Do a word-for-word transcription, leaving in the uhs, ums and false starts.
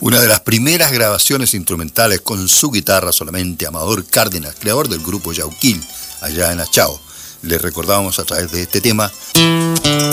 Una de las primeras grabaciones instrumentales con su guitarra solamente, Amador Cárdenas, creador del grupo Yauquil, allá en Achao. Les recordamos a través de este tema